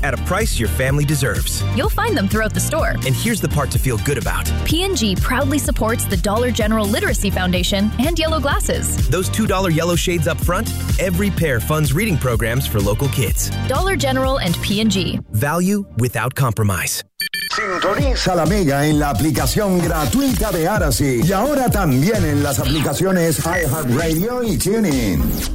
at a price your family deserves. You'll find them throughout the store. And here's the part to feel good about. P&G proudly supports the Dollar General Literacy Foundation and Yellow Glasses. Those $2 yellow shades up front, every pair funds reading programs for local kids. Dollar General and P&G. Value without compromise. Sintoniza la Mega en la aplicación gratuita de Aracy y ahora también en las aplicaciones iHeartRadio y TuneIn.